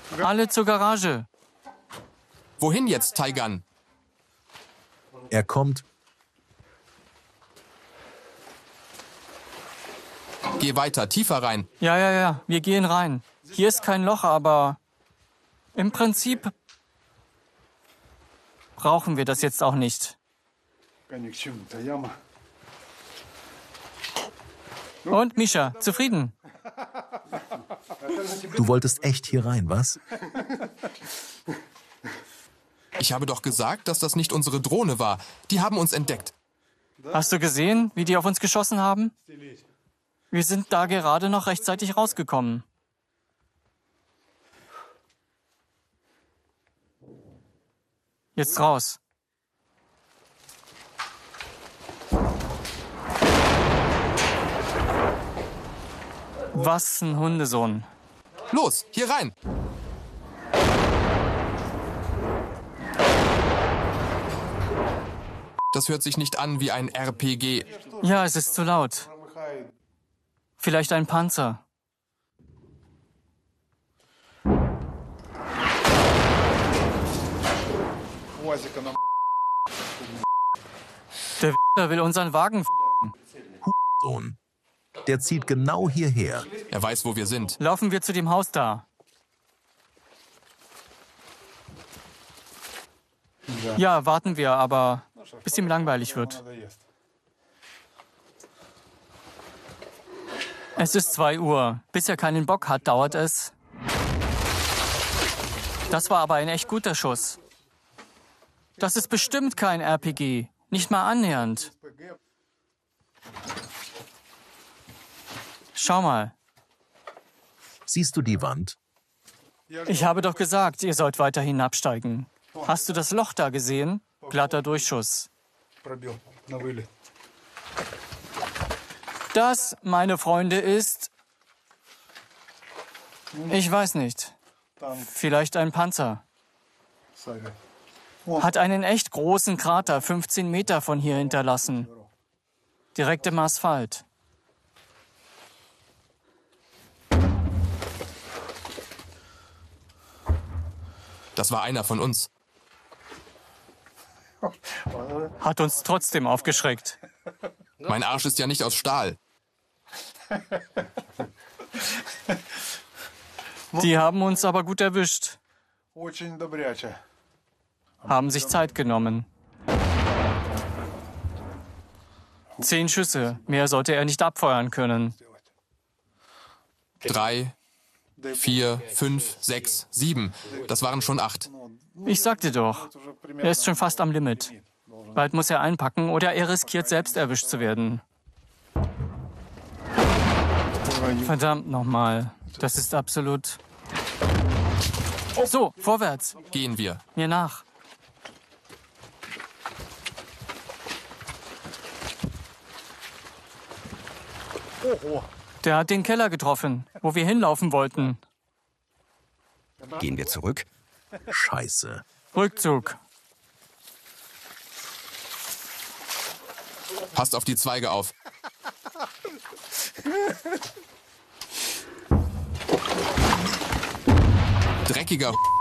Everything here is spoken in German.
Alle zur Garage. Wohin jetzt, Taigan? Er kommt. Geh weiter, tiefer rein. Ja, wir gehen rein. Hier ist kein Loch, aber im Prinzip brauchen wir das jetzt auch nicht. Und Mischa, zufrieden? Du wolltest echt hier rein, was? Ich habe doch gesagt, dass das nicht unsere Drohne war. Die haben uns entdeckt. Hast du gesehen, wie die auf uns geschossen haben? Wir sind da gerade noch rechtzeitig rausgekommen. Jetzt raus. Was ein Hundesohn. Los, hier rein. Das hört sich nicht an wie ein RPG. Ja, es ist zu laut. Vielleicht ein Panzer. Der will unseren Wagen. Sohn. Der zieht genau hierher. Er weiß, wo wir sind. Laufen wir zu dem Haus da. Ja, warten wir, aber bis ihm langweilig wird. Es ist 2 Uhr. Bis er keinen Bock hat, dauert es. Das war aber ein echt guter Schuss. Das ist bestimmt kein RPG. Nicht mal annähernd. Schau mal. Siehst du die Wand? Ich habe doch gesagt, ihr sollt weiter hinabsteigen. Hast du das Loch da gesehen? Glatter Durchschuss. Das, meine Freunde, ist... Ich weiß nicht. Vielleicht ein Panzer. Hat einen echt großen Krater 15 Meter von hier hinterlassen. Direkt im Asphalt. Das war einer von uns. Hat uns trotzdem aufgeschreckt. Mein Arsch ist ja nicht aus Stahl. Die haben uns aber gut erwischt. Haben sich Zeit genommen. 10 Schüsse. Mehr sollte er nicht abfeuern können. 3, 4, 5, 6, 7. Das waren schon 8. Ich sagte doch, er ist schon fast am Limit. Bald muss er einpacken oder er riskiert, selbst erwischt zu werden. Verdammt nochmal. Das ist absolut... So, vorwärts. Gehen wir. Mir nach. Der hat den Keller getroffen, wo wir hinlaufen wollten. Gehen wir zurück? Scheiße. Rückzug. Passt auf die Zweige auf. Dreckiger